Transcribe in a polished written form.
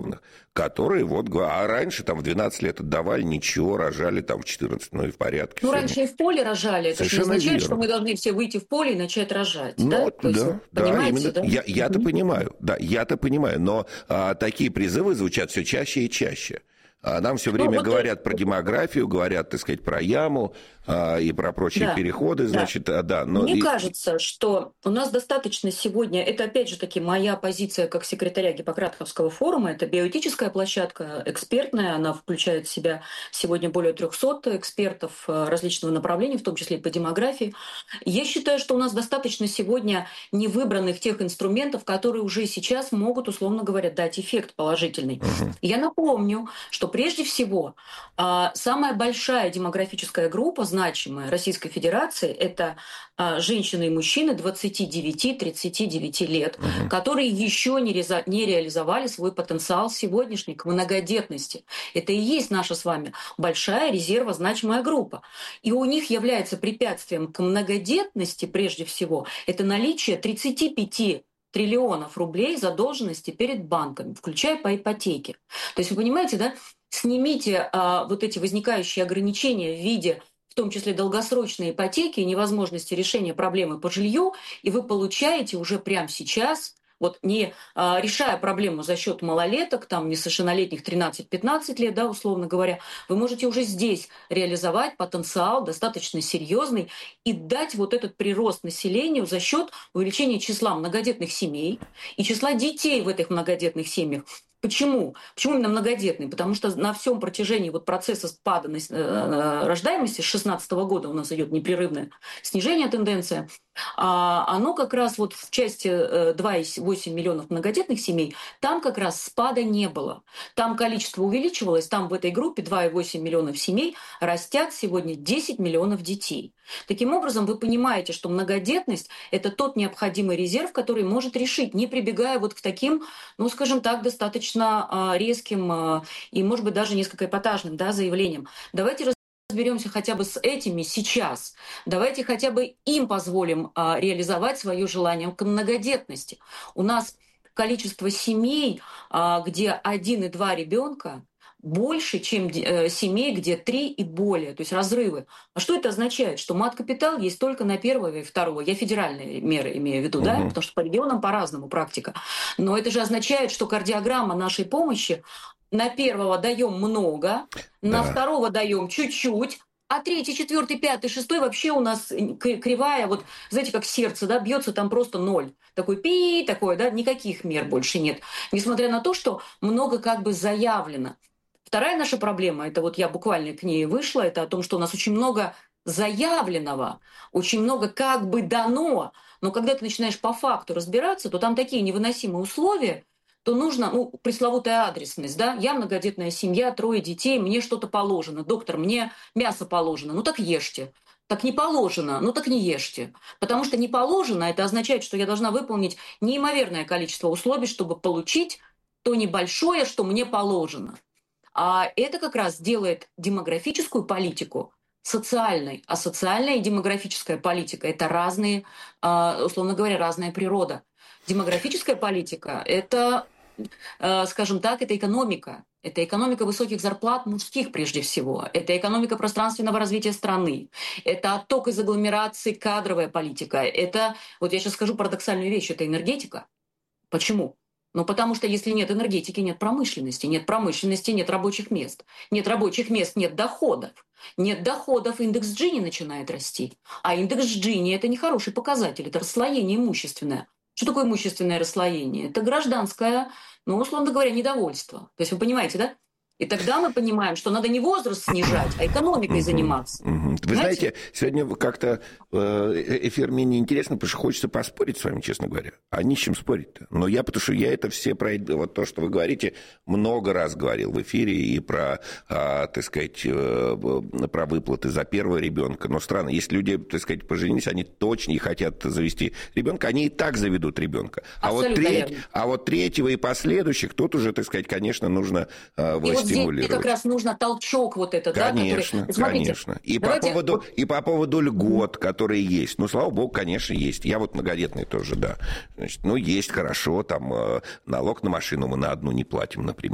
условных, которые вот, а раньше там в 12 лет отдавали, ничего, рожали там в 14, ну и в порядке. Ну, раньше и в поле рожали, это же не означает, что мы должны все выйти в поле и начать рожать, да? Ну, да, да, именно. Да? Я-то понимаю, да, я-то понимаю, но такие призывы звучат все чаще и чаще. Нам все время говорят про демографию, говорят, так сказать, про яму и про прочие переходы, значит, да. Но мне кажется, что у нас достаточно сегодня, это опять же таки моя позиция как секретаря Гиппократовского форума, это биоэтическая площадка, экспертная, она включает в себя сегодня более 300 экспертов различного направления, в том числе и по демографии. Я считаю, что у нас достаточно сегодня невыбранных тех инструментов, которые уже сейчас могут, условно говоря, дать эффект положительный. Я напомню, что прежде всего самая большая демографическая группа, значимая Российской Федерации, это женщины и мужчины 29-39 лет, которые еще не реализовали свой потенциал сегодняшний к многодетности. Это и есть наша с вами большая резервозначимая группа. И у них является препятствием к многодетности, прежде всего, это наличие 35 триллионов рублей задолженности перед банками, включая по ипотеке. То есть вы понимаете, да? Снимите вот эти возникающие ограничения в виде, в том числе долгосрочной ипотеки и невозможности решения проблемы по жилью, и вы получаете уже прямо сейчас, вот не решая проблему за счет малолеток, там несовершеннолетних 13-15 лет, да, условно говоря, вы можете уже здесь реализовать потенциал достаточно серьезный и дать вот этот прирост населению за счет увеличения числа многодетных семей и числа детей в этих многодетных семьях. Почему? Почему именно многодетный? Потому что на всем протяжении вот процесса спада рождаемости с 2016 года у нас идет непрерывное снижение, тенденция, оно как раз вот в части 2,8 миллионов многодетных семей, там как раз спада не было. Там количество увеличивалось, там в этой группе 2,8 миллионов семей растят сегодня 10 миллионов детей. Таким образом, вы понимаете, что многодетность – это тот необходимый резерв, который может решить, не прибегая вот к таким, ну, скажем так, достаточно резким и, может быть, даже несколько эпатажным, да, заявлениям. Давайте разберемся хотя бы с этими сейчас. Давайте хотя бы им позволим реализовать свое желание к многодетности. У нас количество семей, где 1 и 2 ребенка, больше, чем семей, где 3 и более, то есть разрывы. А что это означает? Что мат-капитал есть только на первого и второго. Я федеральные меры имею в виду, да, потому что по регионам по-разному практика. Но это же означает, что кардиограмма нашей помощи на первого даем много, на второго даем чуть-чуть, а третий, четвертый, пятый, шестой вообще у нас кривая, вот знаете, как сердце, да, бьется там просто 0. Такой пи, такой, да, никаких мер больше нет. Несмотря на то, что много как бы заявлено. Вторая наша проблема, это вот я буквально к ней вышла, это о том, что у нас очень много заявленного, очень много как бы дано, но когда ты начинаешь по факту разбираться, то там такие невыносимые условия, то нужно, ну, пресловутая адресность, да, я многодетная семья, 3 детей, мне что-то положено, доктор, мне мясо положено, ну так ешьте. Так не положено, ну так не ешьте. Потому что не положено, это означает, что я должна выполнить неимоверное количество условий, чтобы получить то небольшое, что мне положено. А это как раз делает демографическую политику социальной. А социальная и демографическая политика – это разные, условно говоря, разная природа. Демографическая политика – это, скажем так, это экономика. Это экономика высоких зарплат мужских прежде всего. Это экономика пространственного развития страны. Это отток из агломерации, кадровая политика. Это, вот я сейчас скажу парадоксальную вещь, это энергетика. Почему? Ну, потому что если нет энергетики, нет промышленности. Нет промышленности, нет рабочих мест. Нет рабочих мест, нет доходов. Нет доходов, индекс Джини начинает расти. А индекс Джини – это не хороший показатель, это расслоение имущественное. Что такое имущественное расслоение? Это гражданское, ну, условно говоря, недовольство. То есть вы понимаете, да? И тогда мы понимаем, что надо не возраст снижать, а экономикой заниматься. Вы знаете, сегодня как-то эфир мне неинтересно, потому что хочется поспорить с вами, честно говоря. А не с чем спорить-то. Но потому что я это все про вот то, что вы говорите, много раз говорил в эфире и про, так сказать, про выплаты за первого ребенка. Но странно, если люди, так сказать, поженились, они точно не хотят завести ребенка, они и так заведут ребенка. А вот третьего и последующих, тут уже, так сказать, конечно, нужно здесь как раз нужно толчок вот этот, конечно, да, который... Конечно. И по поводу льгот, которые есть. Ну, слава богу, конечно, есть. Я вот многодетный тоже, да. Значит, ну, есть, хорошо, там налог на машину мы на одну не платим, например.